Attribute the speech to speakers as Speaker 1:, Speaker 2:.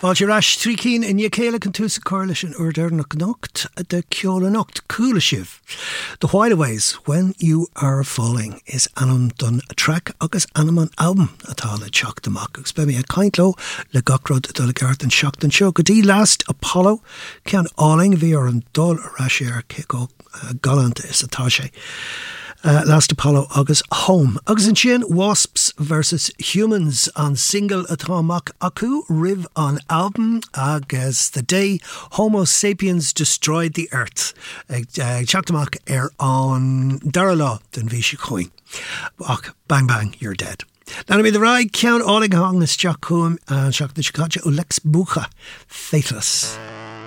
Speaker 1: Báil sé rás trí cín in chéile an túsa coalition Urdernach Nocht de Ceola Nocht Coola Shiv. The Whiteaways, When You Are Falling, is anam done a track agus anam an album atá le teacht amach. Agus be mi a caintlo le gacrod do le gart an seacht an seo. Godí last Apollo cean áling bhí ar an dul a rasir go galant is atá sé. Last Apollo agus Home. Agus an sin Wasps versus Humans on single atá acu riv on album agus The Day Homo Sapiens Destroyed the Earth. Teachtamach an Darala den bhí sé chuin. Ach, bang bang, you're dead. Now be the ride count all hang is Jack Coom and Jack the Chicago Lex Bucha Faithless.